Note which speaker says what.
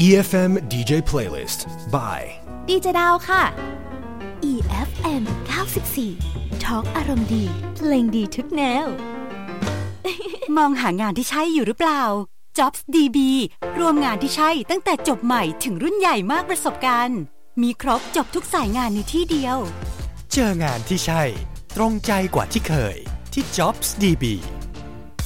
Speaker 1: EFM DJ Playlist by
Speaker 2: ดีเจดาวค่ะ
Speaker 3: EFM 94 Talk อารมณ์ดีเพลงดีทุกแนว
Speaker 4: มองหางานที่ใช่อยู่หรือเปล่า Jobs DB รวมงานที่ใช่ตั้งแต่จบใหม่ถึงรุ่นใหญ่มากประสบการณ์มีครบจบทุกสายงานในที่เดียว
Speaker 5: เจองานที่ใช่ตรงใจกว่าที่เคยที่ Jobs DB